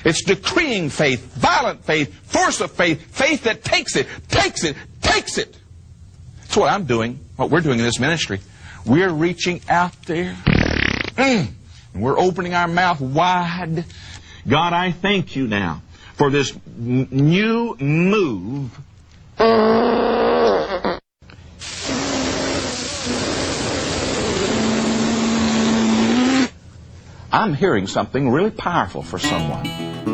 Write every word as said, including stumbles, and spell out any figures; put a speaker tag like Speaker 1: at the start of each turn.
Speaker 1: It's decreeing faith, violent faith, force of faith, faith that takes it, takes it, takes it. That's what I'm doing, what we're doing in this ministry. We're reaching out there. Mm. And we're opening our mouth wide. God, I thank you now for this n- new move. I'm hearing something really powerful for someone.